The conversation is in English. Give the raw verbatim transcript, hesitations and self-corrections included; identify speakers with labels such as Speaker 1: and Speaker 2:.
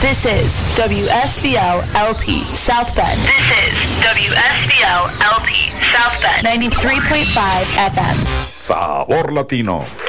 Speaker 1: This is W S V L L P South Bend.
Speaker 2: This is W S V L L P South Bend.
Speaker 1: ninety-three point five F M.
Speaker 3: Sabor Latino.